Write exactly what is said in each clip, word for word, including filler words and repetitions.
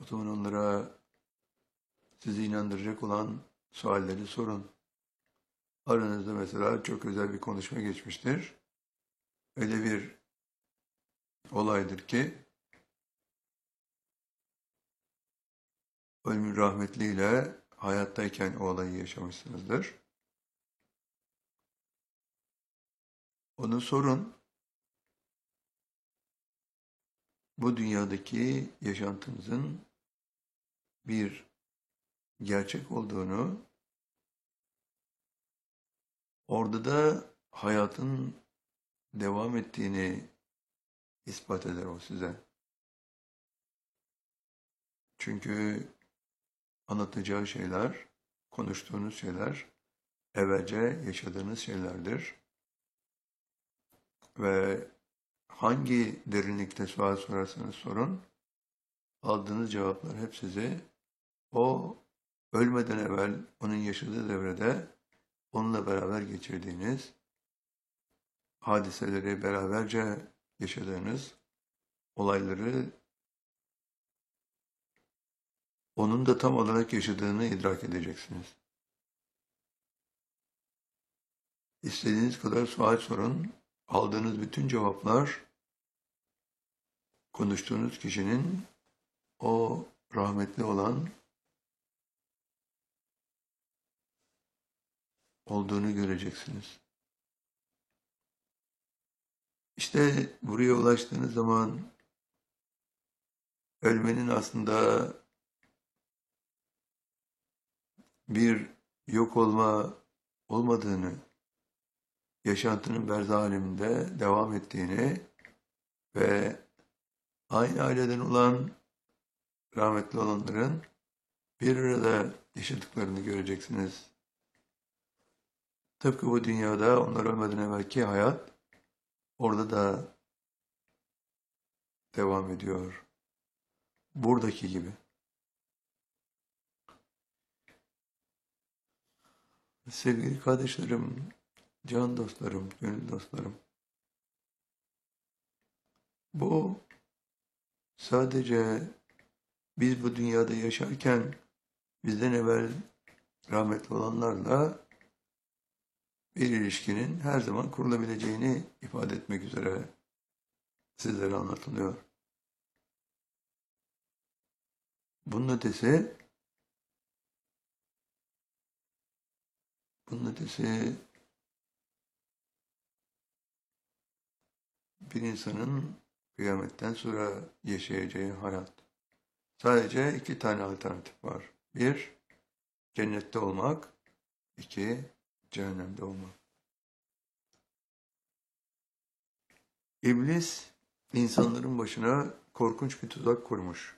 O zaman onlara sizi inandıracak olan sualleri sorun. Aranızda mesela çok özel bir konuşma geçmiştir. Öyle bir olaydır ki ölümün rahmetliyle hayattayken o olayı yaşamışsınızdır. Onu sorun. Bu dünyadaki yaşantınızın bir gerçek olduğunu, orada da hayatın devam ettiğini ispat eder o size. Çünkü anlatacağı şeyler, konuştuğunuz şeyler evvelce yaşadığınız şeylerdir. Ve hangi derinlikte sual sorarsanız sorun, aldığınız cevaplar hep sizi o ölmeden evvel onun yaşadığı devrede onunla beraber geçirdiğiniz hadiseleri beraberce yaşadığınız olayları onun da tam olarak yaşadığını idrak edeceksiniz. İstediğiniz kadar sual sorun, aldığınız bütün cevaplar konuştuğunuz kişinin o rahmetli olan olduğunu göreceksiniz. İşte buraya ulaştığınız zaman ölmenin aslında bir yok olma olmadığını, yaşantının berzah aleminde devam ettiğini ve aynı aileden olan rahmetli olanların bir arada yaşadıklarını göreceksiniz. Tıpkı bu dünyada onlar ölmeden evvelki hayat orada da devam ediyor. Buradaki gibi. Sevgili kardeşlerim, can dostlarım, gönül dostlarım. Bu sadece biz bu dünyada yaşarken bizden evvel rahmetli olanlarla bir ilişkinin her zaman kurulabileceğini ifade etmek üzere sizlere anlatılıyor. Bunun ötesi, bunun ötesi bir insanın kıyametten sonra yaşayacağı hayat. Sadece iki tane alternatif var. Bir, cennette olmak. İki, cehennemde olmak. İblis, insanların başına korkunç bir tuzak kurmuş.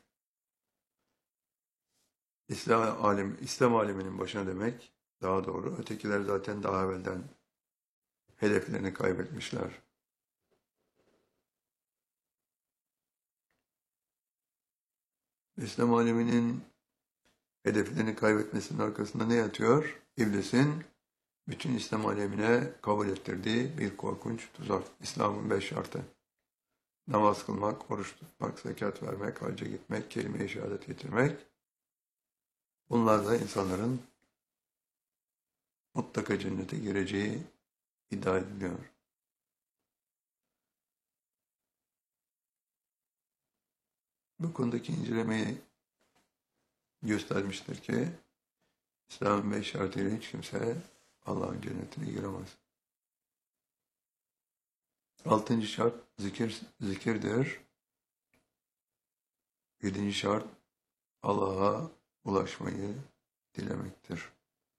İslam alemi, İslam aleminin başına demek daha doğru. Ötekiler zaten daha evvelden hedeflerini kaybetmişler. İslam aleminin hedeflerini kaybetmesinin arkasında ne yatıyor? İblisin bütün İslam alemine kabul ettirdiği bir korkunç tuzak. İslam'ın beş şartı. Namaz kılmak, oruç tutmak, zekat vermek, hacca gitmek, kelime-i şehadet getirmek. Bunlar da insanların mutlaka cennete gireceği iddia ediliyor. Bu konudaki incelemeyi göstermiştir ki İslam'ın beş şartıyla hiç kimse Allah'ın cennetine giremez. Altıncı şart zikir, zikirdir. Yedinci şart Allah'a ulaşmayı dilemektir.